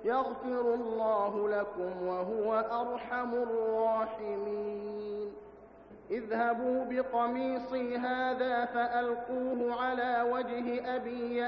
يغفر الله لكم وهو أرحم الراحمين. اذهبوا بقميصي هذا فألقوه على وجه أبي